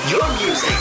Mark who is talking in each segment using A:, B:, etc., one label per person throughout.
A: your music.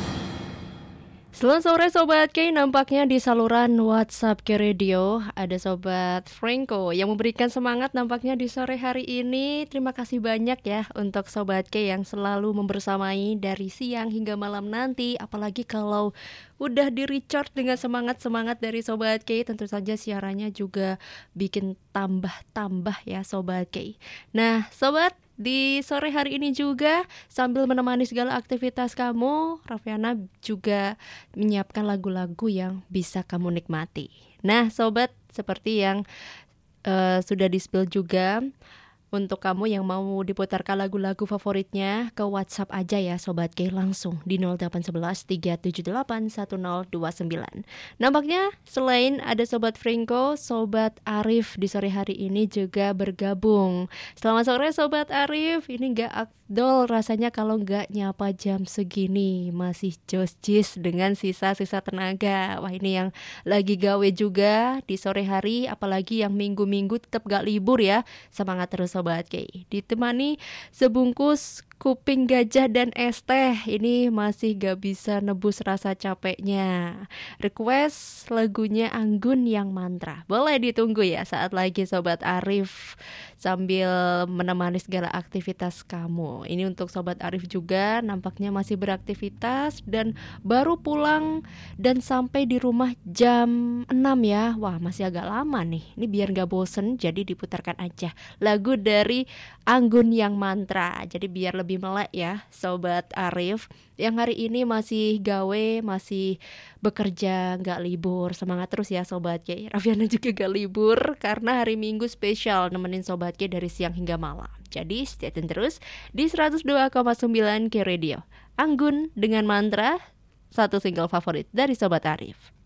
B: Selamat sore Sobat K, nampaknya di saluran WhatsApp K Radio ada Sobat Franco yang memberikan semangat nampaknya di sore hari ini. Terima kasih banyak ya untuk Sobat K yang selalu membersamai dari siang hingga malam nanti. Apalagi kalau udah di-recharge dengan semangat-semangat dari Sobat K, tentu saja siarannya juga bikin tambah-tambah ya Sobat K. Nah Sobat, di sore hari ini juga sambil menemani segala aktivitas kamu, Raffiana juga menyiapkan lagu-lagu yang bisa kamu nikmati. Nah Sobat, seperti yang sudah di-spill juga, untuk kamu yang mau diputarkan lagu-lagu favoritnya, ke WhatsApp aja ya Sobat K langsung di 0811 378 1029. Nampaknya selain ada Sobat Franco, Sobat Arif di sore hari ini juga bergabung. Selamat sore Sobat Arif, ini gak afdol rasanya kalau gak nyapa jam segini. Masih jos-jis dengan sisa-sisa tenaga. Wah ini yang lagi gawe juga di sore hari, apalagi yang minggu-minggu tetap gak libur ya. Semangat terus Sobat K, ditemani sebungkus kuping gajah dan es teh. Ini masih gak bisa nebus rasa capeknya. Request lagunya Anggun yang Mantra. Boleh ditunggu ya saat lagi Sobat Arif sambil menemani segala aktivitas kamu. Ini untuk Sobat Arif juga nampaknya masih beraktivitas dan baru pulang dan sampai di rumah jam 6 ya. Wah masih agak lama nih. Ini biar gak bosen jadi diputarkan aja lagu dari Anggun yang Mantra. Jadi biar lebih melek ya Sobat Arif yang hari ini masih gawe, masih bekerja, gak libur. Semangat terus ya Sobat K. Raffiana juga gak libur karena hari Minggu spesial nemenin Sobat K dari siang hingga malam. Jadi stay tune terus di 102,9 K Radio. Anggun dengan Mantra, satu single favorit dari Sobat Arif.